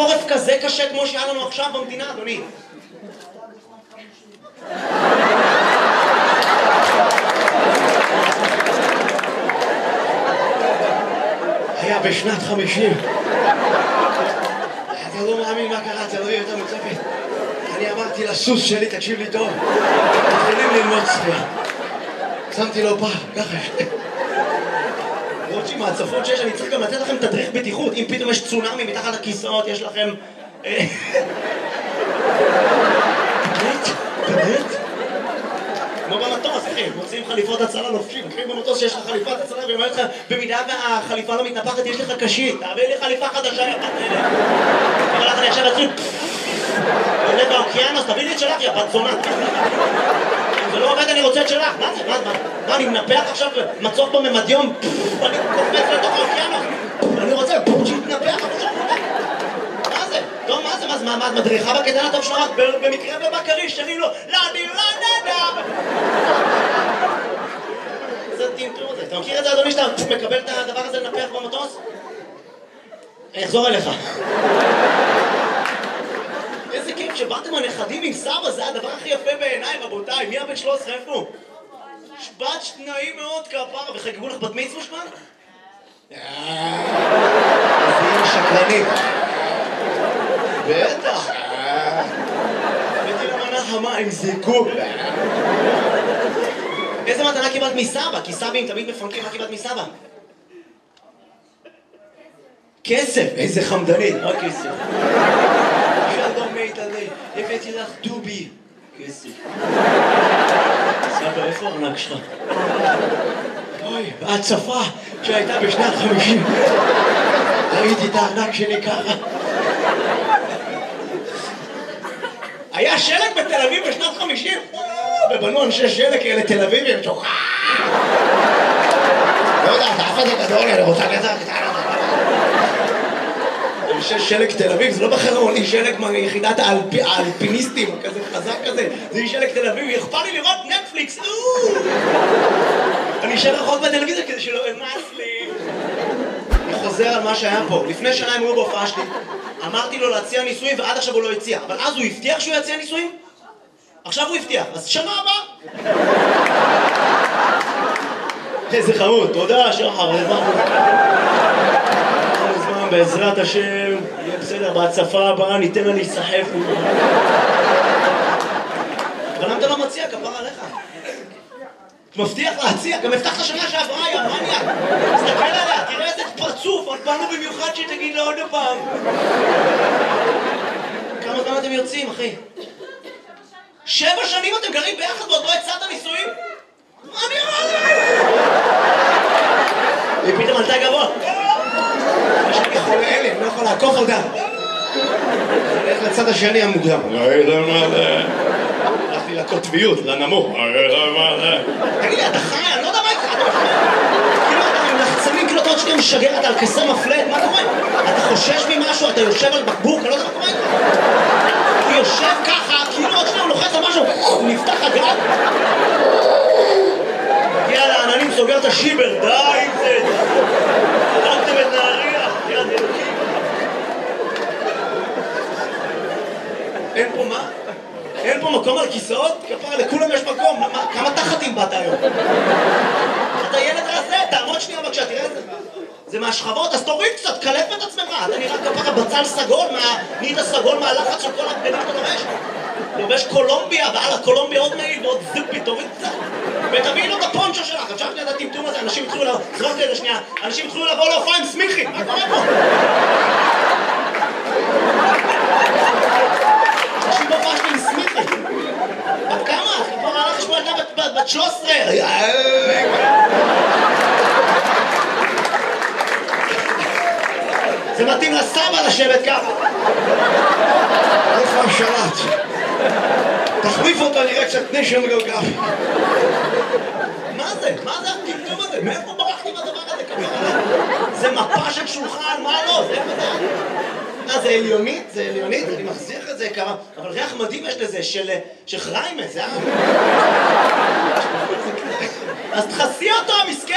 חורף כזה קשה כמו שהיה לנו עכשיו במדינה, אדוני. היה בשנת 50. אתה לא מאמין מה קרה, אתה לא יודע יותר מצפת. אני אמרתי לסוס שלי, תקשיב לי טוב, מתחילים ללמוד שחייה. שמתי לו פעם, ככה רוטשי, מהצפות שיש, אני צריך גם לתת לכם תדריך בטיחות. אם פתאום יש צונאמי מתחת לכיסאות, יש לכם... באמת? כמו במטוס, אחי, מוצאים חליפות הצלה לובשים. אחי, במטוס שיש לך חליפת הצלה, ואני אומר לך, במידה והחליפה לא מתנפחת, יש לך קשית. תעביר לי חליפה חדשה, יא בת אלה. אבל לך אני עכשיו אצליח... עולה באוקיינוס, תביא לי את שלך, יא בת זונה. אם זה לא עובד, אני רוצה את שלך. מה זה? מה, אני מנפח עכשיו מצוף בממדיום? אני קופץ לתוך האוקיינוס. אני רוצה שיתנפח. מה זה? טוב, מה את מדריכה בקטן הטוב שלך? במקרה ובקרי, שרים לו, לדי לנדה. זה טינטור הזה. אתה מכיר את זה, אדוני, שאתה מקבל את הדבר הזה לנפח במטוס? אני אחזור אליך. איזה כיף שבאתם הנכדים עם סבא, זה הדבר הכי יפה בעיניי, רבותיי. מי הבן 13, איפה הוא? שבת שניים מאוד כפרה, וחגגו לך בת מצווה שמן? אז היא שקרנית. בטח. הבאתי למנה חמה עם זיקוק. איזה מתנה קיבלת מסבא? כי סבים תמיד מפנקים, מה קיבלת מסבא? כסף, איזה חמדנית, רק כסף. שלום מית עלי, הבאתי לך דובי. כסף. סבא, איפה הארנק שלך? אוי, בהצפה שהייתה בשנת 50. ראיתי את הארנק שלי ככה. היה שלג בתל אביב בשנת 50? ובנו אנשי שלג כאלה תל אביבים. לא יודע, אתה אף הזה גדול, אני רוצה כזה קטן. אנשי שלג תל אביב, זה לא בחרון, היא שלג מיחידת האלפיניסטים, כזה חזק כזה. זה היא שלג תל אביב, אכפת לי לראות נטפליקס. אני אשאר רחוק בטלוויזיה כדי שלא אמס לי. אני חוזר על מה שהיה פה. לפני שנה הם היו בהופעה שלי. אמרתי לו להציע נישואים ועד עכשיו הוא לא הציע. אבל אז הוא הבטיח שהוא יציע נישואים? עכשיו הוא הבטיח. אז שנה הבאה. איזה חמוד. תודה, שחר. בעזרת השם, יהיה בסדר, בהצפה הבאה ניתן לה להיסחף. אבל למה אתה לא מציע? כפר עליך. מבטיח להציע, גם הבטחת שנה שעברה, יא מניאק. תסתכל עליה, תראה איזה פרצוף, עוד באנו במיוחד שתגיד לה עוד פעם. כמה זמן אתם יוצאים, אחי? 7 שנים אתם גרים ביחד ועוד לא הצעת נישואים? אני אמרתי! היא פתאום עלתה גבוה. יש לי חולה אלה, אני לא יכול לעקוף אותה. זה הולך לצד השני המוקדם. הלכתי לקוטביות, לנמוך. תגיד לי, אתה חי? אני לא יודע מה איתך. כאילו אתה עם לחצנים, כאילו אתה עוד שנייה משגר, אתה על כסר מפלט, מה קורה? אתה חושש ממשהו, אתה יושב על בקבוק, אני לא יודע מה קורה איתך. הוא יושב ככה, כאילו עוד שנייה הוא לוחץ על משהו, הוא נפתח הגג. הגיע לעננים, סוגר את השיבר, די עם זה. חלקתם את נהריה, יד אלוקים. אין פה מה? אין פה מקום על כיסאות? כפרה, לכולם יש מקום. כמה תחתים באת היום? אתה ילד רזה, תעמוד שנייה בבקשה, תראה את זה. זה מהשכבות, אז תוריד קצת, קלף את עצמך. אתה נראה כפרה בצל סגול, נהיית סגול מהלחץ של כל הבגדים שאתה לובש. לובש קולומביה, ועל הקולומביה עוד מעיל ועוד זיפי, תוריד קצת. ותביאי לו את הפונצ'ו שלך, אפשר שנייה את הטמטום הזה, אנשים התחילו לבוא, זרוק לזה שנייה, אנשים התחילו לבוא להופעה עם סמיכי, מה קורה פה? אנשים בהופעה שלי עם סמיכי. בת כמה? כבר הלך לשמוע ילדה בת 13. זה מתאים לסבא לשבת ככה. איפה השלט? תחליף אותו, נראה קצת נשם גיאוגרפי. מה זה? מה זה הטמטום הזה? מאיפה ברחתי בדבר הזה? זה מפה של שולחן, מה לא? זה איפה זה? זה עליונית? זה עליונית? אני מחזיר את זה כמה... אבל ריח מדהים יש לזה, של חריימה, זה אז תחסי אותו, המסכן!